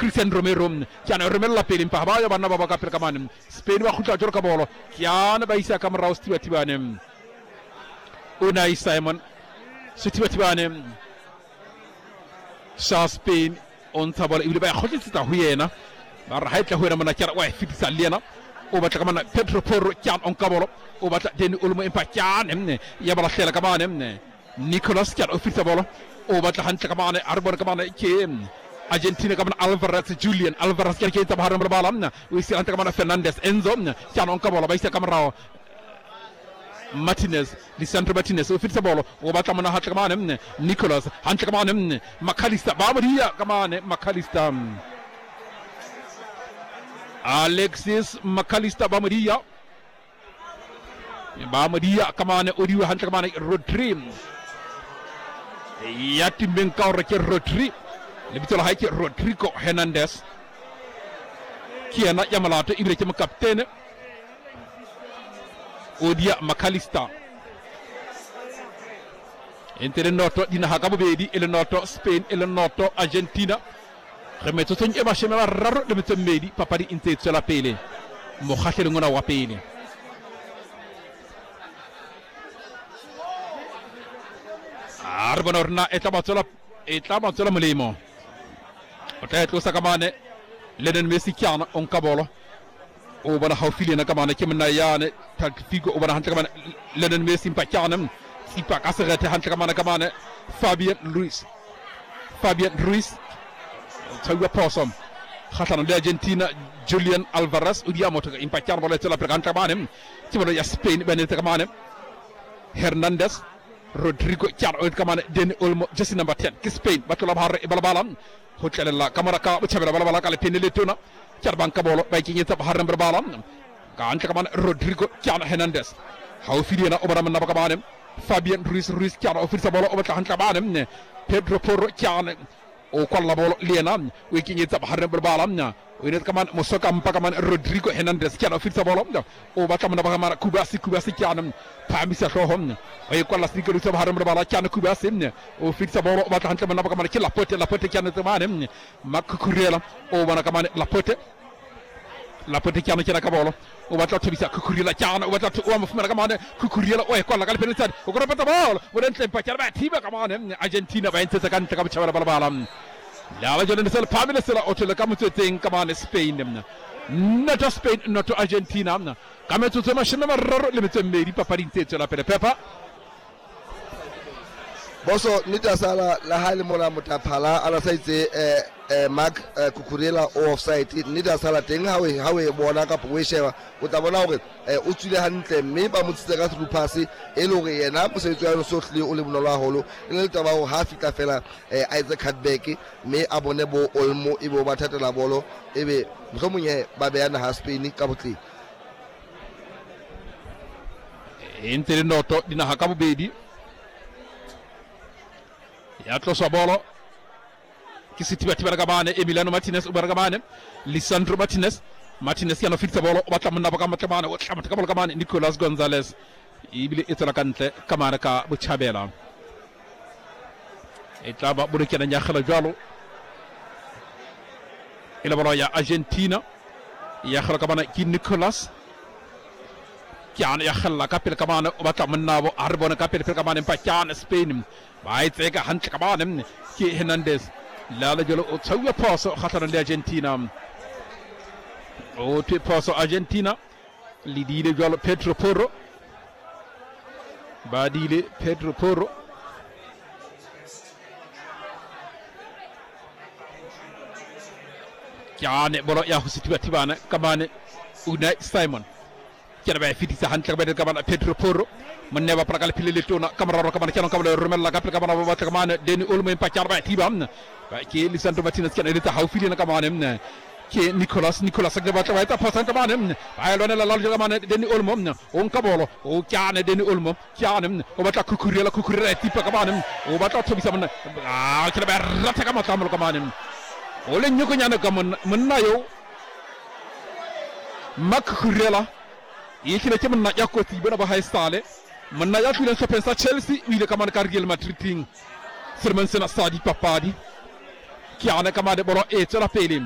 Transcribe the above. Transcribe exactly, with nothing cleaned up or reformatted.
Christian Romero kiana Romero la pele mpa ba ya bana ba ba ka pele kamane Spain wa khutla jor ka bolo kiana ba isa kamera ustiwa tibane Unai Simon sitiwa tibane sa Spain on tabal ibli ba khotsi ta huyena ba ra haytla huyena mana kiara wa fitisa lena o ba kamana Pedro Porro kian on kabolo o ba deni ulmo impa kian emne ya bala khela kamane emne Nicolas kian o fitisa bolo o ba han kamane arbor kamane ke Argentina kamana Alvarez Julian Alvarez kian ke tabaram balam wi si anta kamana Fernandez Enzo kian on kabolo ba isa kamara Martinez Lisandro Martinez o fitsa bolo o ba tamana hat kamane Nicolas han kamane Macalista ba maria kamane Macalista Alexis Macalista ba maria ba maria kamane odiwa han kamane Rodri yati ben kawra ke Rodri le bitolo hay ke Rodrigo Hernandez kiana yamalata ibre ke capitaine Odia Macalista Intere noto dina hakabu bedi ele noto Spain ele noto Argentina remeto ton e bashe ma raro le meto medi papari inte sur la pele mo khatel ngona wa pele arbonorna etaba tola etaba tola mulimo ota to sakamane lenen Messi kiana on kabolo o bana hawfili na kamane kimna yaane tak figo o bana han kamane lenen Messi pa kianam sipa kasarete han kamane kamane Fabian Ruiz Fabian Ruiz tawa posom khatana de Argentina Julian Alvarez udiamo to impa kian bolet la preganta kamane tibolo ya Spain ben kamane Hernandez Rodrigo kian o kamane Den Olmo just number ten ki Spain batola har e balabalam hotelella kamara ka bu chabela balabala kala penele tuna Charban kabolo bay ki ñeta haram balam ka anta kamane Rodrigo kian Hernandez haw fidina o baram na bakamane Fabian Ruiz Ruiz kian o firsa bolo o bata hanta banem Pedro Porro kian o kolla bolo lena we ki ñeta haram balam na o net kamane mo sokam pakamane Rodrigo Hernandez kian o firsa bolo o bata na bakamane Kubasi Kubasi kian pami sa tohom ay kolla stikelu sa haram bala kian Kubasi o firsa bolo o bata hanta na bakamane ki la pote la pote kian tamane mak kurela o bana kamane la pote la pote kian kian kabolo o bata to bisa kurela kian o bata to o mo fumana kamane kurela o e kolla kala penalty o ko repata bol o den tempa kian ba tiba kamane Argentina ba inte kan takam chabara bala bala la la jolen sel famile sel o to le kamto ten kamane Spain not Spain not Argentina kameto to machine ma roro le metembe di paparinte to la pepa boso nita sala la hali mola mutaphala ala saitse eh eh Marc Cucurella offside nita sala teng hawe hawe bona ka pweshewa utabona hore eh o tsile hantle mme ba motsitse ka through pass e lo re yena bo se tswa so hle o le bonola holo le taba ho ha fika fela eh Isaac Hadbeck mme abone bo Olmo e bo bathatela bolo ebe mohlomongye ba beana ha Spain ka botli Inter noto dina hakabu bedi ya to so bolo kisi tiba tiba gamane Emiliano Martinez ubar gamane Lisandro Martinez Martinez yana fitta bolo batam na bakam tamane o tamata kabol gamane Nicolas Gonzalez ibili itala kante kamana ka bu chabela etaba bu kena nya khala jalo ila bolo ya Argentina ya khala kamana ki Nicolas kian ya khalla kapil kamane o batam na bo arbona kapil kamane pa kian Spain bay tega han kamane ki Hernandez la la jolo o tawa paso khatana de Argentina o te paso Argentina lidile jolo Pedro Porro badile Pedro Porro kiane bolo ya husitiba tibana kamane Unai Simon kera bay fiti sa han kamane kamane Pedro Porro man neba prakal pilele tona kamara kamane kiano kamane Romella kapil kamane baba kamane Deni Olmo en pachar bay tibam ba ki Lisandro Martinez kian edita haw fili na kamane ki Nicolas Nicolas ak debata way ta pasan kamane ay lone la lal kamane Deni Olmo on kabolo o kiane Deni Olmo kiane o bata Cucurella Cucurella tipa kamane o bata to bisa man ah kera bay rata kamata tamul kamane o le nyuko nyana kamane man na yo Marc Cucurella yekina ke man na yakoti bana ba hay stale man na yatu len so pensa Chelsea wi le kamane Real Madrid ting serman sena stadi papadi kiane kamade bolo e to la pelim